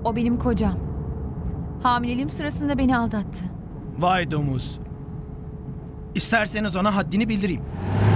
O benim kocam. Hamileliğim sırasında beni aldattı. Vay domuz. İsterseniz ona haddini bildireyim.